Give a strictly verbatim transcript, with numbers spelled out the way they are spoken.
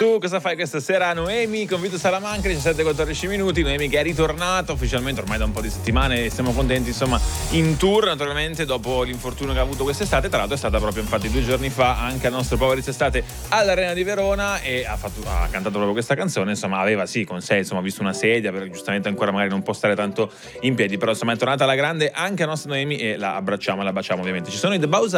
Tu cosa fai questa sera? Noemi con Vito Salamanca, diciassette e quattordici minuti. Noemi che è ritornata ufficialmente ormai da un po' di settimane e siamo contenti, insomma, in tour naturalmente dopo l'infortunio che ha avuto quest'estate. Tra l'altro è stata proprio infatti due giorni fa anche al nostro Poveri Estate all'Arena di Verona e ha, fatto, ha cantato proprio questa canzone. Insomma, aveva sì con sé, insomma, visto una sedia perché giustamente ancora magari non può stare tanto in piedi, però insomma è tornata alla grande anche a nostra Noemi e la abbracciamo e la baciamo ovviamente. Ci sono i The Bausa